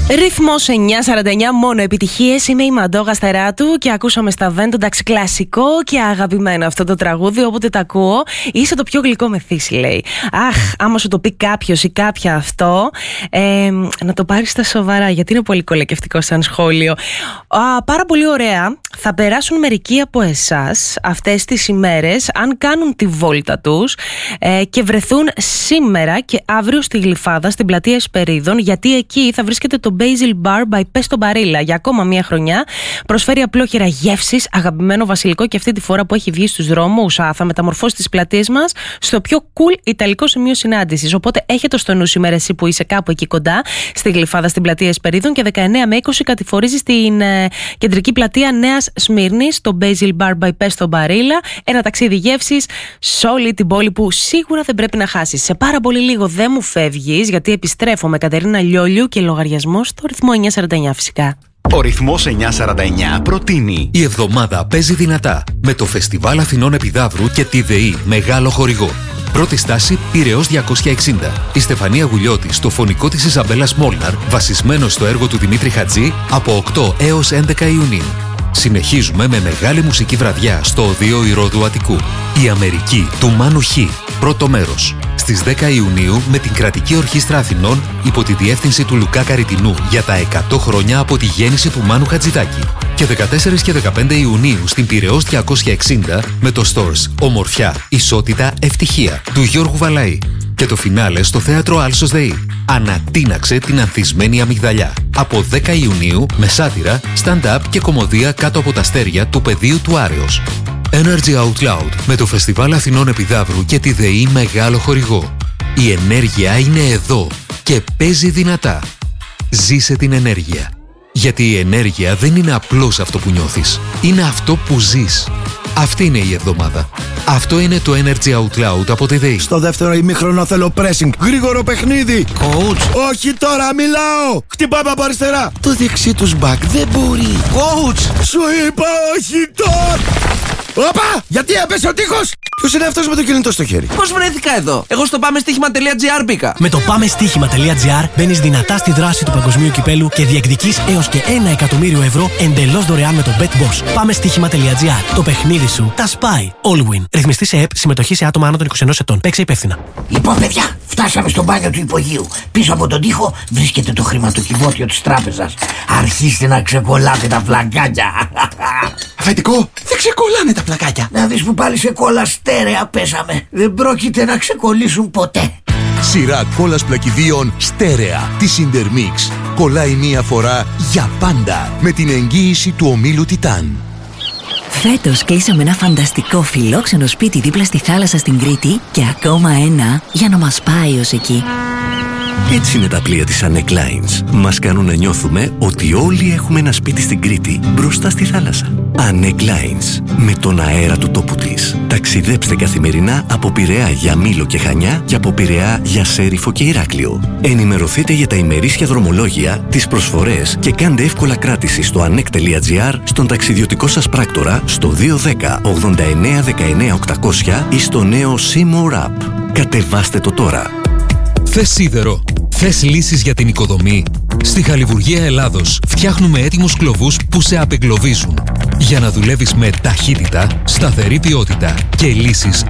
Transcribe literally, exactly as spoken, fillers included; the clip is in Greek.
Ρυθμός εννιά σαράντα εννιά, μόνο επιτυχίες. Είμαι η Μαντώ Γαστεράτου και ακούσαμε στα Βέντο, εντάξει, κλασικό και αγαπημένο αυτό το τραγούδι. Όποτε το ακούω, είσαι το πιο γλυκό μεθύσι, λέει. Αχ, άμα σου το πει κάποιος ή κάποια αυτό, ε, να το πάρεις στα σοβαρά, γιατί είναι πολύ κολακευτικό σαν σχόλιο. Α, πάρα πολύ ωραία. Θα περάσουν μερικοί από εσάς αυτές τις ημέρες, αν κάνουν τη βόλτα τους ε, και βρεθούν σήμερα και αύριο στη Γλυφάδα, στην πλατεία Εσπερίδων, γιατί εκεί θα βρίσκεται το Basil Bar by Pesto Barilla για ακόμα μία χρονιά. Προσφέρει απλόχερα γεύσεις, αγαπημένο βασιλικό, και αυτή τη φορά που έχει βγει στους δρόμους θα μεταμορφώσει τις πλατείες μας στο πιο cool ιταλικό σημείο συνάντησης. Οπότε έχετε στο νου σήμερα, εσύ που είσαι κάπου εκεί κοντά, στη Γλυφάδα, στην πλατεία Εσπερίδων, και δεκαεννέα με είκοσι κατηφορίζει στην ε, κεντρική πλατεία Νέας Σμύρνης, το Basil Bar by Pesto Barilla. Ένα ταξίδι γεύσης σε όλη την πόλη που σίγουρα δεν πρέπει να χάσεις. Σε πάρα πολύ λίγο δεν μου φεύγεις, γιατί επιστρέφω με Κατερίνα Λιόλιου και λογαριασμό στο ρυθμό εννιά σαράντα εννιά φυσικά. Ο ρυθμός εννιά σαράντα εννιά προτείνει: η εβδομάδα παίζει δυνατά με το Φεστιβάλ Αθηνών Επιδαύρου και τη ΔΕΗ μεγάλο χορηγό. Πρώτη στάση Πειραιώς διακόσια εξήντα. Η Στεφανία Γουλιώτη στο φωνικό της Ιζαμπέλας Μόλναρ, βασισμένο στο έργο του Δημήτρη Χατζή, από οκτώ έως έντεκα Ιουνίου. Συνεχίζουμε με μεγάλη μουσική βραδιά στο Οδείο Ηρώδου Αττικού. Η Αμερική του Μάνου Χ. Πρώτο μέρος. Στις δέκα Ιουνίου με την Κρατική Ορχήστρα Αθηνών υπό τη διεύθυνση του Λουκά Καριτινού για τα εκατό χρόνια από τη γέννηση του Μάνου Χατζηδάκη. Και δεκατέσσερα και δεκαπέντε Ιουνίου στην Πειραιώς διακόσια εξήντα με το Stores Ομορφιά, Ισότητα, Ευτυχία του Γιώργου Βαλαή. Και το φινάλε στο θέατρο Άλσος ΔΕΗ. Ανατείναξε την ανθισμένη αμυγδαλιά. Από δέκα Ιουνίου με σάτυρα, stand-up και κωμωδία κάτω από τα αστέρια του πεδίου του Άρεως. Energy Out Loud με το Φεστιβάλ Αθηνών Επιδαύρου και τη ΔΕΗ μεγάλο χορηγό. Η ενέργεια είναι εδώ και παίζει δυνατά. Ζήσε την ενέργεια. Γιατί η ενέργεια δεν είναι απλώς αυτό που νιώθεις. Είναι αυτό που ζεις. Αυτή είναι η εβδομάδα. Αυτό είναι το Energy Out Loud από τη ΔΕΗ. Στο δεύτερο ημίχρονο θέλω pressing. Γρήγορο παιχνίδι. Coach. Όχι τώρα, μιλάω. Χτυπάμε από αριστερά. Το δεξί τους back δεν μπορεί. Coach. Σου είπα όχι τώρα. Όπα! Γιατί έπεσε ο τείχος! Ποιος είναι αυτός με το κινητό στο χέρι? Πώς βρέθηκα εδώ? Εγώ στο πάμεστίχημα.gr μπήκα. Με το πάμεστίχημα.gr μπαίνεις δυνατά στη δράση του παγκοσμίου κυπέλου και διεκδικείς έως και ένα εκατομμύριο ευρώ εντελώς δωρεάν με το BetBoss. Πάμεστίχημα.gr. Το παιχνίδι σου τα σπάει. All win. Ρυθμιστή σε ΕΠ, συμμετοχή σε άτομα άνω των είκοσι ενός ετών. Παίξε υπεύθυνα. Λοιπόν, παιδιά, φτάσαμε στο μπάνιο του υπογείου. Πίσω από τον τοίχο βρίσκεται το χρηματοκιβώτιο της τράπεζας. Αρχίστε να ξεκολλάτε τα πλακάκια. Αφεντικό, δεν ξεκολλάνε τα πλακάκια. Να δεις που πάλι σε κόλλα στέρεα πέσαμε. Δεν πρόκειται να ξεκολλήσουν ποτέ. Σειρά κόλλας πλακιδίων στέρεα της Intermix. Κολλάει μία φορά για πάντα με την εγγύηση του ομίλου Τιτάν. Φέτος κλείσαμε ένα φανταστικό φιλόξενο σπίτι δίπλα στη θάλασσα στην Κρήτη και ακόμα ένα για να μας πάει ως εκεί. Έτσι είναι τα πλοία της Anek Lines. Μας κάνουν να νιώθουμε ότι όλοι έχουμε ένα σπίτι στην Κρήτη μπροστά στη θάλασσα. Anek Lines. Με τον αέρα του τόπου της. Ταξιδέψτε καθημερινά από Πειραιά για Μήλο και Χανιά και από Πειραιά για Σέριφο και Ηράκλειο. Ενημερωθείτε για τα ημερήσια δρομολόγια, τις προσφορές και κάντε εύκολα κράτηση στο anek.gr, στον ταξιδιωτικό σας πράκτορα, στο δύο ένα μηδέν ογδόντα εννέα δεκαεννέα οκτακόσια ή στο νέο Seymour App. Κατεβάστε το τώρα. Θες σίδερο? Θες λύσεις για την οικοδομή? Στη Χαλιβουργία Ελλάδος φτιάχνουμε έτοιμους κλωβούς που σε απεγκλωβίζουν για να δουλεύεις με ταχύτητα, σταθερή ποιότητα και λύσεις